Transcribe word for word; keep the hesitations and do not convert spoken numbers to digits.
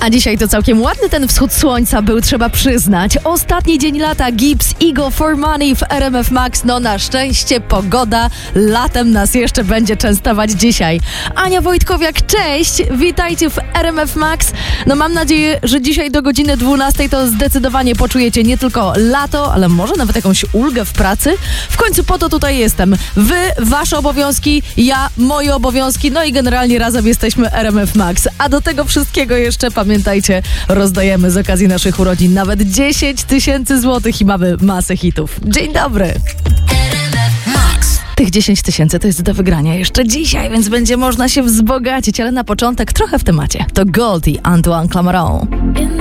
A dzisiaj to całkiem ładny ten wschód słońca był, trzeba przyznać. Ostatni dzień lata, Gibbs, Ego for Money w R M F Max. No na szczęście pogoda latem nas jeszcze będzie częstować dzisiaj. Ania Wojtkowiak, cześć! Witajcie w R M F Max. No mam nadzieję, że dzisiaj do godziny dwunastej to zdecydowanie poczujecie nie tylko lato, ale może nawet jakąś ulgę w pracy. W końcu po to tutaj jestem. Wy, wasze obowiązki, ja, moje obowiązki, no i generalnie razem jesteśmy R M F Max. A do tego wszystkiego jeszcze pamiętajcie, rozdajemy z okazji naszych urodzin nawet dziesięć tysięcy złotych i mamy masę hitów. Dzień dobry! Tych dziesięć tysięcy to jest do wygrania jeszcze dzisiaj, więc będzie można się wzbogacić, ale na początek trochę w temacie. To Gold i Antoine Clamaran.